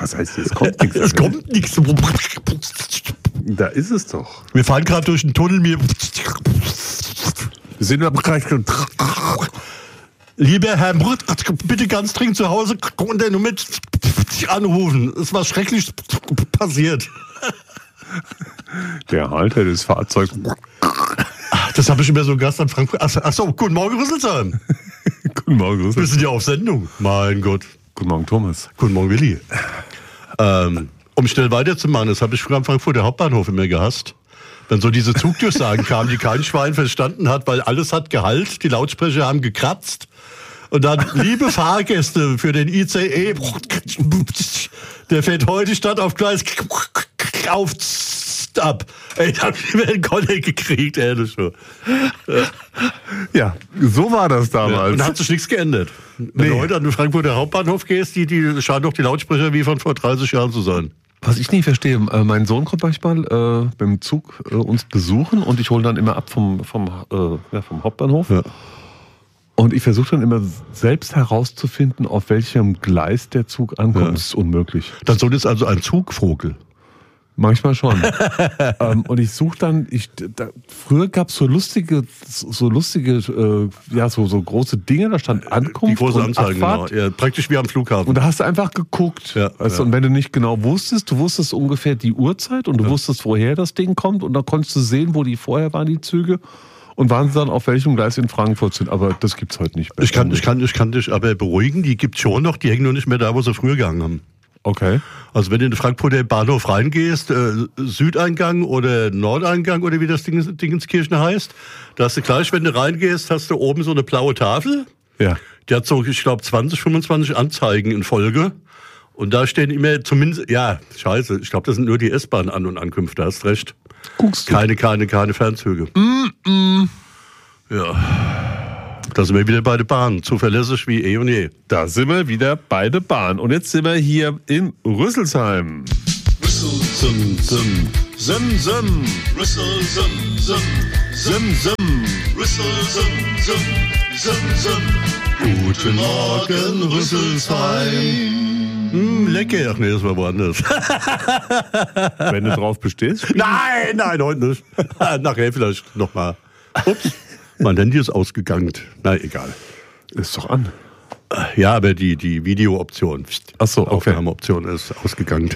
Was heißt, es kommt nichts? Es kommt nichts. Da ist es doch. Wir fahren gerade durch den Tunnel. Wir sind im Bereich. Lieber Herr Brütt, bitte ganz dringend zu Hause und der Nummer anrufen. Es war schrecklich passiert. Der Halter des Fahrzeugs. Das habe ich immer so Gast an Frankfurt. Achso, guten Morgen, Rüsselsheim. Guten Morgen, Wir Rüsselsheim. sind ja auf Sendung. Mein Gott. Guten Morgen, Thomas. Guten Morgen, Willi. Um schnell weiterzumachen, das habe ich früher am Frankfurter Hauptbahnhof immer gehasst. Wenn so diese Zugdurchsagen kamen, die kein Schwein verstanden hat, weil alles hat gehallt, die Lautsprecher haben gekratzt. Und dann, liebe Fahrgäste für den ICE, der fährt heute statt auf Gleis auf ab. Ey, da hab ich mir einen Koller gekriegt, ehrlich schon. Ja, so war das damals. Und da hat sich nichts geändert. Wenn du heute an den Frankfurter Hauptbahnhof gehst, die scheinen doch die Lautsprecher wie von vor 30 Jahren zu sein. Was ich nicht verstehe, mein Sohn kommt manchmal mit dem Zug uns besuchen und ich hole dann immer ab vom Hauptbahnhof. Ja. Und ich versuche dann immer selbst herauszufinden, auf welchem Gleis der Zug ankommt. Ja. Das ist unmöglich. Dein Sohn ist also ein Zugvogel. Manchmal schon. Und ich suche dann, früher gab es so lustige, so große Dinge, da stand Ankunft. Die große Anzeige, genau. Ja, praktisch wie am Flughafen. Und da hast du einfach geguckt. Ja, weißt du, und wenn du nicht genau wusstest, du wusstest ungefähr die Uhrzeit und du wusstest, woher das Ding kommt und dann konntest du sehen, wo die vorher waren, die Züge. Und waren sie dann auf welchem Gleis in Frankfurt sind. Aber das gibt's heute nicht mehr. Ich kann dich aber beruhigen, die gibt's schon noch, die hängen nur nicht mehr da, wo sie früher gegangen haben. Okay. Also wenn du in den Frankfurter Bahnhof reingehst, Südeingang oder Nordeingang oder wie das Dingenskirchen heißt, da hast du gleich, wenn du reingehst, hast du oben so eine blaue Tafel. Ja. Die hat so, ich glaube, 20, 25 Anzeigen in Folge. Und da stehen immer zumindest, ich glaube, das sind nur die S-Bahn An- und Ankünfte, hast recht. Guckst du? Keine Fernzüge. Ja. Da sind wir wieder bei der Bahn. Zuverlässig wie eh und je. Da sind wir wieder bei der Bahn. Und jetzt sind wir hier in Rüsselsheim. Rüsselsum, zum, zum, zum. Rüsselsum, zum, zum, zum. Rüsselsum, zum, zum. Guten Morgen, Rüsselsheim. Lecker. Ach nee, das war woanders. Wenn du drauf bestehst? Nein, heute nicht. Nachher vielleicht nochmal. Ups. Mein Handy ist ausgegangen. Na, egal. Ist doch an. Ja, aber die Video-Option, Achso, okay. Aufnahmeoption ist ausgegangen.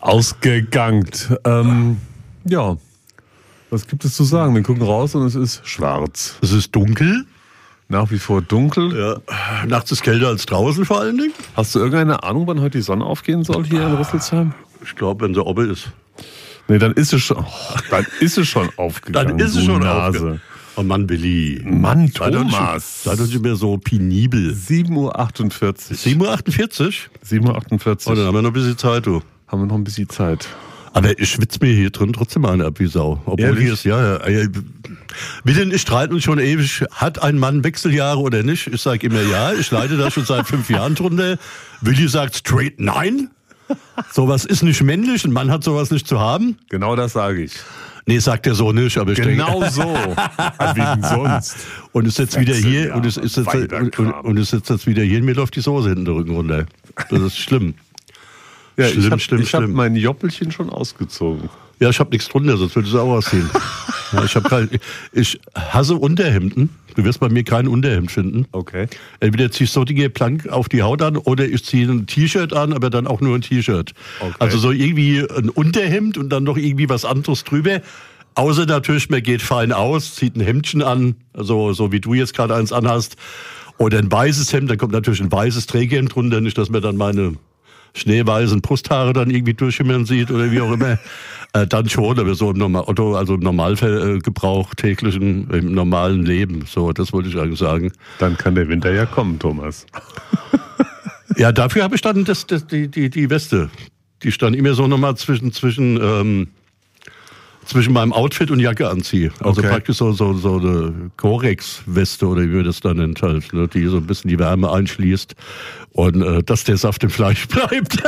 Ja. Was gibt es zu sagen? Wir gucken raus und es ist schwarz. Es ist dunkel. Nach wie vor dunkel. Ja. Nachts ist kälter als draußen vor allen Dingen. Hast du irgendeine Ahnung, wann heute die Sonne aufgehen soll hier in Rüsselsheim? Ich glaube, wenn sie oben ist. Nee, dann ist es schon, aufgegangen. Dann ist es schon aufgegangen. Oh Mann, Willi. Mann, Thomas. Sei doch nicht mehr so penibel. 7:48 Uhr. 7:48 Uhr? 7:48 Uhr. Oh, dann haben wir noch ein bisschen Zeit, du. Haben wir noch ein bisschen Zeit. Aber ich schwitze mir hier drin trotzdem eine ab wie Sau. Obwohl ehrlich? Hier ist, ja. Willi und ich streiten uns schon ewig. Hat ein Mann Wechseljahre oder nicht? Ich sage immer ja. Ich leide da schon seit 5 Jahren drunter. Willi sagt straight nein. Sowas ist nicht männlich. Ein Mann hat sowas nicht zu haben. Genau das sage ich. Nee, sagt er so nicht, aber ich denke... Genau so. Wie sonst. Und ist jetzt wieder hier, und es ist jetzt wieder hier, und mir läuft die Soße hinten den Rücken runter. Das ist schlimm. Ja, schlimm. Ich habe mein Joppelchen schon ausgezogen. Ja, ich habe nichts drunter, sonst würde es auch aussehen. Ja, ich hasse Unterhemden. Du wirst bei mir kein Unterhemd finden. Okay. Entweder ziehst du die plank auf die Haut an oder ich ziehe ein T-Shirt an, aber dann auch nur ein T-Shirt. Okay. Also so irgendwie ein Unterhemd und dann noch irgendwie was anderes drüber. Außer natürlich, man geht fein aus, zieht ein Hemdchen an, also so wie du jetzt gerade eins anhast. Oder ein weißes Hemd, dann kommt natürlich ein weißes Trägerhemd drunter, nicht, dass man dann meine schneeweißen Brusthaare dann irgendwie durchschimmern sieht oder wie auch immer. Dann schon, aber so im Normalgebrauch täglichen, im normalen Leben. So, das wollte ich eigentlich sagen. Dann kann der Winter ja kommen, Thomas. Ja, dafür habe ich dann die Weste. Die stand immer so nochmal zwischen meinem Outfit und Jacke anziehe. Also okay. Praktisch so eine Corex-Weste oder wie man das dann nennt halt, ne, die so ein bisschen die Wärme einschließt und dass der Saft im Fleisch bleibt.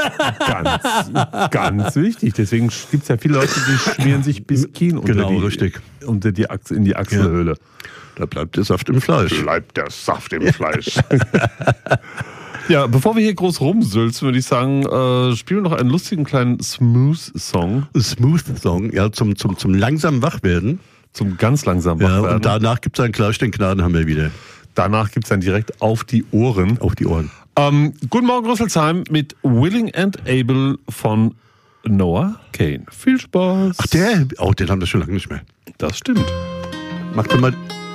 Ganz wichtig. Deswegen gibt es ja viele Leute, die schmieren sich Biskin in die Achselhöhle. Ja. Da bleibt der Saft im Fleisch. Bleibt der Saft im Fleisch. Ja, bevor wir hier groß rumsülzen, würde ich sagen, spielen wir noch einen lustigen kleinen Smooth-Song. Smooth-Song, ja, zum langsam Wachwerden. Zum ganz langsam Wachwerden. Ja, und danach gibt es einen Klatsch, den Gnaden haben wir wieder. Danach gibt es dann direkt auf die Ohren. Auf die Ohren. Guten Morgen, Rüsselsheim, mit Willing and Able von Noah Kahan. Viel Spaß. Ach, den haben wir schon lange nicht mehr. Das stimmt. Mach doch mal...